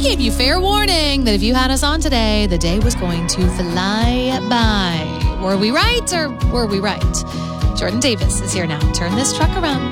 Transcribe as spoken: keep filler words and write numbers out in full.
gave you fair warning that if you had us on today, the day was going to fly by. Were we right or were we right? Jordan Davis is here now. Turn this truck around.